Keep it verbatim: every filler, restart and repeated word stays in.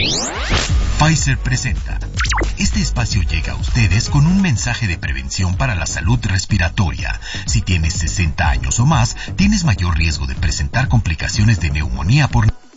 Pfizer presenta. Este espacio llega a ustedes con un mensaje de prevención para la salud respiratoria. Si tienes sesenta años o más, tienes mayor riesgo de presentar complicaciones de neumonía por